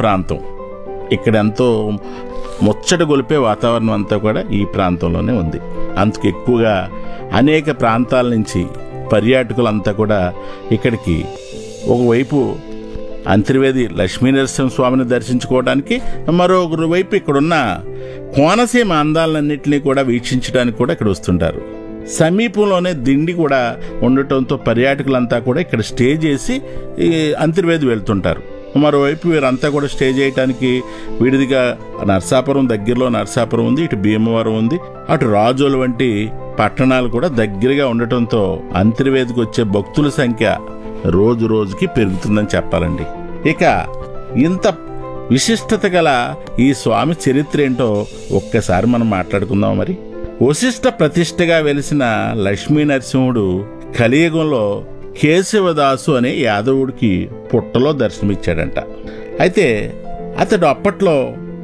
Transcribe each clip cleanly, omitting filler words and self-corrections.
ప్రాంతం. ఇక్కడ ఎంతో ముచ్చట గొలిపే వాతావరణం అంతా కూడా ఈ ప్రాంతంలోనే ఉంది. అందుకు ఎక్కువగా అనేక ప్రాంతాల నుంచి పర్యాటకులంతా కూడా ఇక్కడికి ఒకవైపు అంతర్వేది లక్ష్మీనరసింహస్వామిని దర్శించుకోవడానికి, మరొక వైపు ఇక్కడున్న కోనసీమ అందాలన్నింటినీ కూడా వీక్షించడానికి కూడా ఇక్కడ వస్తుంటారు. సమీపంలోనే దిండి కూడా ఉండటంతో పర్యాటకులంతా కూడా ఇక్కడ స్టే చేసి ఈ అంతర్వేది వెళ్తుంటారు. మరోవైపు వీరంతా కూడా స్టే చేయడానికి విడిదిగా నరసాపురం, దగ్గరలో నరసాపురం ఉంది, ఇటు భీమవరం ఉంది, అటు రాజోలు వంటి పట్టణాలు కూడా దగ్గరగా ఉండటంతో అంతర్వేదికి వచ్చే భక్తుల సంఖ్య రోజు రోజుకి పెరుగుతుందని చెప్పాలండి. ఇక ఇంత విశిష్టత గల ఈ స్వామి చరిత్ర ఏంటో ఒక్కసారి మనం మాట్లాడుకుందాం. మరి వశిష్ఠ ప్రతిష్టగా వెలిసిన లక్ష్మీ నరసింహుడు కలియుగంలో కేశవదాసు అనే యాదవుడికి పుట్టలో దర్శనమిచ్చాడంట. అయితే అతడు అప్పట్లో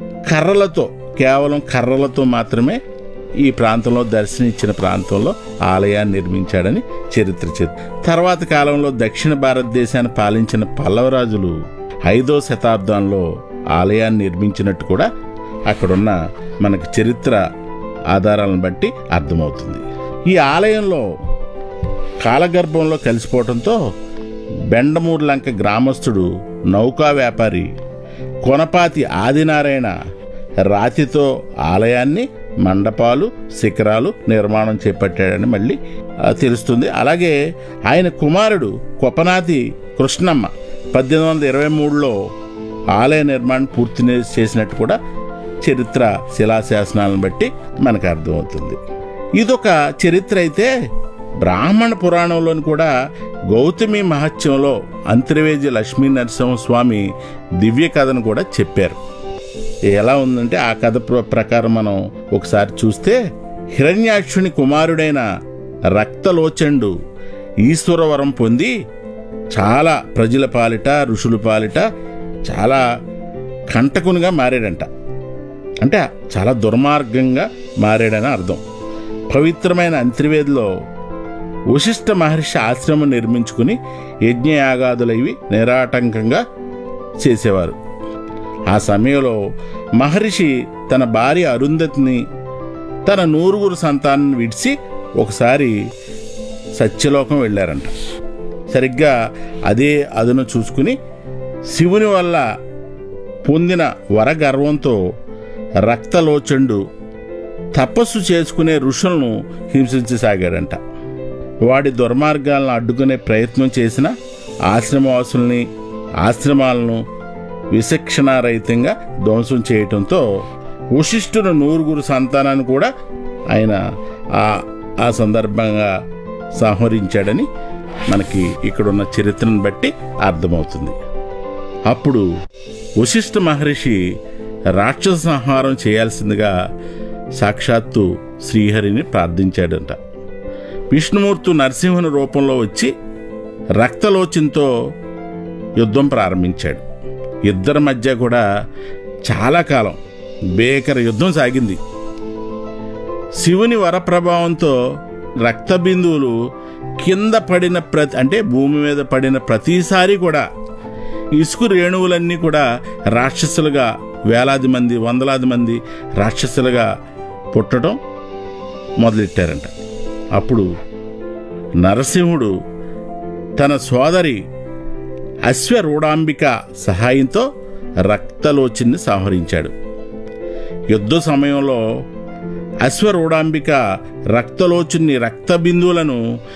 కేవలం కర్రలతో మాత్రమే ఈ ప్రాంతంలో దర్శనమిచ్చిన ప్రాంతంలో ఆలయాన్ని నిర్మించాడని చరిత్ర. తర్వాత కాలంలో దక్షిణ భారతదేశాన్ని పాలించిన పల్లవరాజులు 5వ శతాబ్దంలో ఆలయాన్ని నిర్మించినట్టు కూడా అక్కడున్న మనకు చరిత్ర ఆధారాలను బట్టి అర్థమవుతుంది. ఈ ఆలయంలో కాలగర్భంలో కలిసిపోవడంతో బెండమూరు లంక గ్రామస్తుడు నౌకా వ్యాపారి కొనపాతి ఆదినారాయణ రాతితో ఆలయాన్ని, మండపాలు, శిఖరాలు నిర్మాణం చేపట్టాడని మళ్ళీ తెలుస్తుంది. అలాగే ఆయన కుమారుడు కొపనాతి కృష్ణమ్మ 1823లో ఆలయ నిర్మాణం పూర్తి చేసినట్టు కూడా చరిత్ర శిలాశాసనాలను బట్టి మనకు అర్థమవుతుంది. ఇదొక చరిత్ర అయితే బ్రాహ్మణ పురాణంలోని కూడా గౌతమి మహత్యంలో అంతర్వేది లక్ష్మీ నరసింహస్వామి దివ్య కథను కూడా చెప్పారు. ఎలా ఉందంటే ఆ కథ ప్రకారం మనం ఒకసారి చూస్తే, హిరణ్యాక్షుని కుమారుడైన రక్తలోచండు ఈశ్వరవరం పొంది చాలా ప్రజల పాలిట, ఋషుల పాలిట చాలా కంటకునిగా మారాడంట. అంటే చాలా దుర్మార్గంగా మారాడని అర్థం. పవిత్రమైన అంతర్వేదిలో వశిష్ఠ మహర్షి ఆశ్రమం నిర్మించుకుని యజ్ఞయాగాదులవి నిరాటంకంగా చేసేవారు. ఆ సమయంలో మహర్షి తన భార్య అరుంధతిని, తన 9 సంతానాన్ని విడిచి ఒకసారి సత్యలోకం వెళ్ళారంట. సరిగ్గా అదే అదును చూసుకుని శివుని వల్ల పొందిన వరగర్వంతో రక్తలోచండు తపస్సు చేసుకునే ఋషులను హింసించసాగాడంట. వాడి దుర్మార్గాలను అడ్డుకునే ప్రయత్నం చేసిన ఆశ్రమవాసుల్ని, ఆశ్రమాలను విచక్షణారహితంగా ధ్వంసం చేయటంతో వశిష్ఠుని 9 సంతానాన్ని కూడా ఆయన ఆ సందర్భంగా సంహరించాడని మనకి ఇక్కడున్న చరిత్రను బట్టి అర్థమవుతుంది. అప్పుడు వశిష్ఠ మహర్షి రాక్షస సంహారం చేయాల్సిందిగా సాక్షాత్తు శ్రీహరిని ప్రార్థించాడంట. విష్ణుమూర్తి నరసింహుని రూపంలో వచ్చి రక్తలోచంతో యుద్ధం ప్రారంభించాడు. ఇద్దరి మధ్య కూడా చాలా కాలం భీకర యుద్ధం సాగింది. శివుని వరప్రభావంతో రక్త బిందువులు కింద పడిన భూమి మీద పడిన ప్రతిసారి కూడా ఇసుక రేణువులన్నీ కూడా రాక్షసులుగా వేలాది మంది, వందలాది మంది రాక్షసులుగా పుట్టడం మొదలెట్టారంట. అప్పుడు నరసింహుడు తన సోదరి అశ్వరూఢాంబిక సహాయంతో రక్తలోచిని సంహరించాడు. యుద్ధ సమయంలో అశ్వరూఢాంబిక రక్తలోచుని రక్త బిందువులను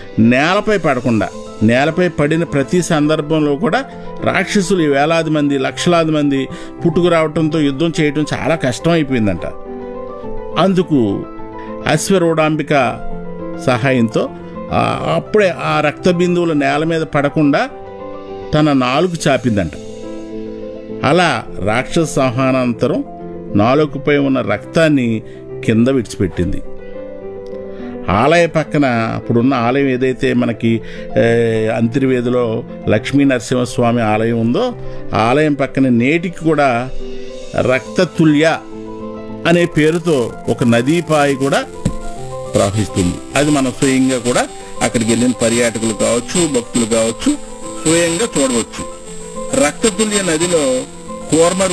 నేలపై పడిన ప్రతి సందర్భంలో కూడా రాక్షసులు వేలాది మంది, లక్షలాది మంది పుట్టుకురావడంతో యుద్ధం చేయటం చాలా కష్టం అయిపోయిందంట. అందుకు అశ్వరూఢాంబిక సహాయంతో అప్పుడే ఆ రక్త బిందువులు నేల మీద పడకుండా తన నాలుగు చాపిందంట. అలా రాక్షస సంహానానంతరం నాలుకపై ఉన్న రక్తాన్ని కింద విడిచిపెట్టింది. ఆలయ పక్కన ఇప్పుడున్న ఆలయం ఏదైతే మనకి అంతర్వేదిలో లక్ష్మీ నరసింహస్వామి ఆలయం ఉందో, ఆలయం పక్కన నేటికి కూడా రక్తతుల్య అనే పేరుతో ఒక నదీపాయి కూడా ప్రవహిస్తుంది. అది మనం స్వయంగా కూడా అక్కడికి వెళ్ళిన పర్యాటకులు కావచ్చు, భక్తులు కావచ్చు స్వయంగా చూడవచ్చు. రక్తతుల్య నదిలో కూర్మ